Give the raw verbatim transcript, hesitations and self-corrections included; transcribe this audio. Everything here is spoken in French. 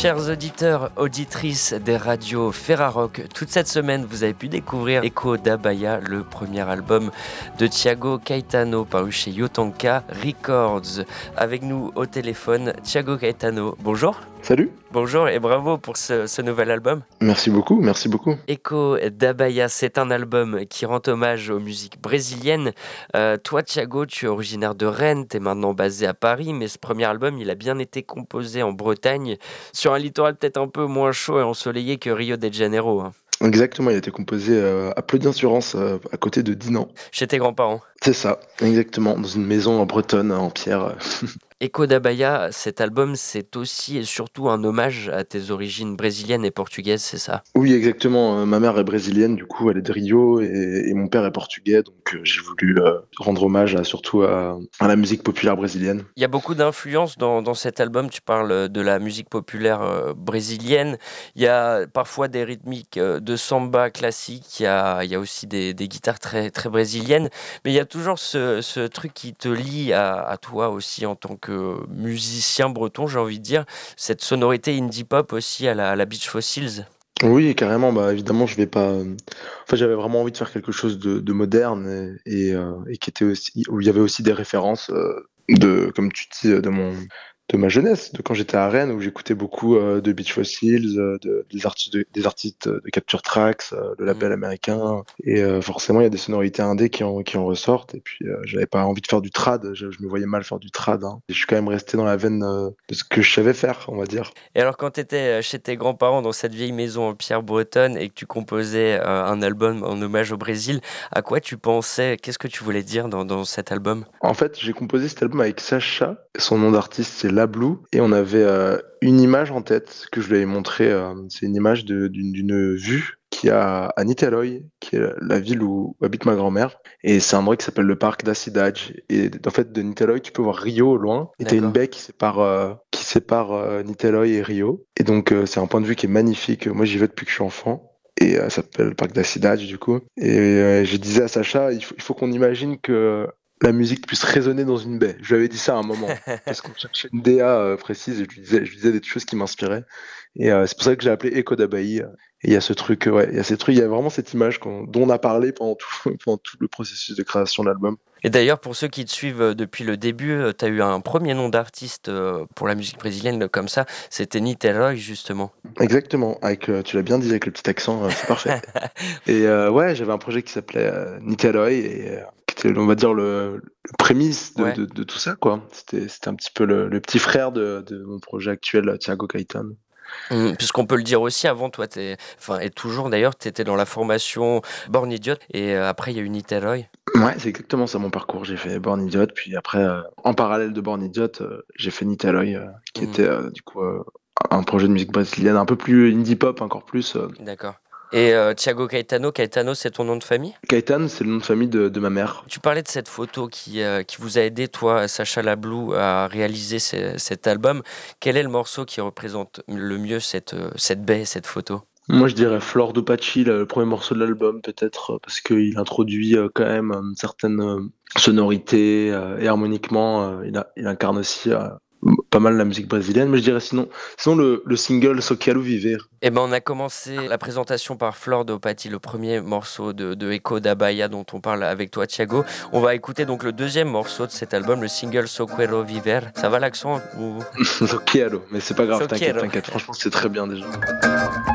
Chers auditeurs, auditrices des radios Ferrarock, toute cette semaine, vous avez pu découvrir Echo d'Abaya, le premier album de Thiago Caetano, paru chez Yotanka Records. Avec nous au téléphone, Thiago Caetano. Bonjour. Salut. Bonjour et bravo pour ce, ce nouvel album. Merci beaucoup, merci beaucoup. Echo d'Abaya, c'est un album qui rend hommage aux musiques brésiliennes. Euh, toi, Thiago, tu es originaire de Rennes, tu es maintenant basé à Paris, mais ce premier album, il a bien été composé en Bretagne, sur un littoral peut-être un peu moins chaud et ensoleillé que Rio de Janeiro. Hein. Exactement, il a été composé euh, à Pleu d'Assurance, euh, à côté de Dinan. Chez tes grands-parents. C'est ça, exactement, dans une maison en bretonne, en pierre. Echo d'Abaya, cet album, c'est aussi et surtout un hommage à tes origines brésiliennes et portugaises, c'est ça? Oui, exactement. Euh, ma mère est brésilienne, du coup, elle est de Rio, et, et mon père est portugais, donc euh, j'ai voulu euh, rendre hommage à, surtout à, à la musique populaire brésilienne. Il y a beaucoup d'influences dans, dans cet album. Tu parles de la musique populaire euh, brésilienne. Il y a parfois des rythmiques euh, de samba classique. Il y a, il y a aussi des, des guitares très, très brésiliennes. Mais il y a toujours ce, ce truc qui te lie à, à toi aussi en tant que musicien breton, j'ai envie de dire. Cette sonorité indie pop aussi à la, à la Beach Fossils. Oui, carrément. Bah évidemment, je vais pas. euh, Enfin, j'avais vraiment envie de faire quelque chose de, de moderne et, et, euh, et qui était aussi où il y avait aussi des références euh, de, comme tu dis, de mon de ma jeunesse, de quand j'étais à Rennes où j'écoutais beaucoup euh, de Beach Fossils, euh, de, des artistes de, des artistes de Capture Tracks, euh, le label américain. Et euh, forcément, il y a des sonorités indé qui en qui en ressortent. Et puis, euh, j'avais pas envie de faire du trad. Je, je me voyais mal faire du trad. Hein. Et je suis quand même resté dans la veine euh, de ce que je savais faire, on va dire. Et alors, quand tu étais chez tes grands-parents dans cette vieille maison en pierre bretonne et que tu composais euh, un album en hommage au Brésil, à quoi tu pensais? Qu'est-ce que tu voulais dire dans, dans cet album? En fait, j'ai composé cet album avec Sacha. Son nom d'artiste, c'est Lablou. Et on avait euh, une image en tête que je lui avais montrée. Euh, c'est une image de- d'une d'une vue qui a à Niterói, qui est la ville où habite ma grand-mère. Et c'est un endroit qui s'appelle le parc da Cidade. Et en fait, de Niterói, tu peux voir Rio au loin. Et t'as une D'accord. baie qui sépare, euh, qui sépare euh, Niterói et Rio. Et donc, euh, c'est un point de vue qui est magnifique. Moi, j'y vais depuis que je suis enfant. Et euh, ça s'appelle le parc da Cidade, du coup. Et euh, je disais à Sacha, il faut, il faut qu'on imagine que la musique puisse résonner dans une baie. Je lui avais dit ça à un moment, parce qu'on cherchait une D A euh, précise, et je lui disais, je lui disais des choses qui m'inspiraient. Et euh, c'est pour ça que j'ai appelé Echo d'Abaï. Et il y a ce truc, euh, ouais, il y a ces trucs, il y a vraiment cette image qu'on- dont on a parlé pendant tout, pendant tout le processus de création de l'album. Et d'ailleurs, pour ceux qui te suivent euh, depuis le début, tu as eu un premier nom d'artiste euh, pour la musique brésilienne euh, comme ça, c'était Niterói justement. Exactement, avec, euh, tu l'as bien dit avec le petit accent, euh, c'est parfait. Et euh, ouais, j'avais un projet qui s'appelait euh, Niterói, et euh, qui était, on va dire, le, le prémisse de, Ouais. de, de tout ça, quoi. C'était, c'était un petit peu le, le petit frère de, de mon projet actuel, euh, Thiago Caetano. Hum, Puisqu'on peut le dire aussi, avant toi, t'es, enfin, et toujours d'ailleurs, tu étais dans la formation Born Idiot, et euh, après il y a eu Niterói. Ouais, c'est exactement ça mon parcours. J'ai fait Born Idiot, puis après, euh, en parallèle de Born Idiot, euh, j'ai fait Niterói, euh, qui Hum, était euh, du coup euh, un projet de musique brésilienne un peu plus indie pop, encore plus. euh. D'accord. Et euh, Thiago Caetano, Caetano, c'est ton nom de famille? Caetano, c'est le nom de famille de, de ma mère. Tu parlais de cette photo qui, euh, qui vous a aidé, toi, Sacha Lablou, à réaliser ce- cet album. Quel est le morceau qui représente le mieux cette, euh, cette baie, cette photo? Moi, je dirais Flor do Pachi, le le premier morceau de l'album, peut-être, euh, parce qu'il introduit euh, quand même euh, une certaine euh, sonorité, euh, et harmoniquement, euh, il, a- il incarne aussi euh, pas mal la musique brésilienne. Mais je dirais sinon, sinon le, le single So Quero Viver. Eh ben, on a commencé la présentation par Flor de Opati, le premier morceau de, de Echo d'Abaya dont on parle avec toi, Thiago. On va écouter donc le deuxième morceau de cet album, le single So Quero Viver. Ça va l'accent ou... So Quero, mais c'est pas grave, So t'inquiète, Quiero. t'inquiète. Franchement, c'est très bien déjà.